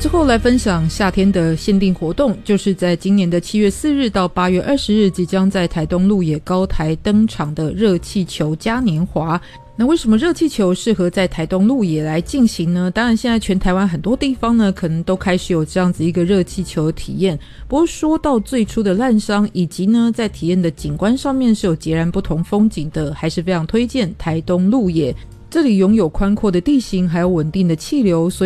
之后来分享夏天的限定活动，就是在今年的7月4日到8月20日即将在台东鹿野高台登场的热气球嘉年华。那为什么热气球适合在台东鹿野来进行呢？当然现在全台湾很多地方呢可能都开始有这样子一个热气球的体验，不过说到最初的烂伤以及呢在体验的景观上面是有截然不同风景的，还是非常推荐台东鹿野。这里拥有宽阔的地形还有稳定的气流，所以